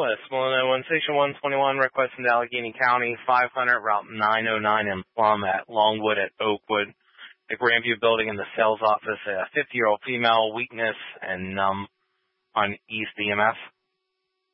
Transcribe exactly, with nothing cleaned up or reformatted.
Southwest, one oh one, Station one twenty-one, request in Allegheny County, five hundred, Route nine oh nine in Plum at Longwood at Oakwood. The Grandview building in the sales office, a fifty-year-old female, weakness and numb on East E M F.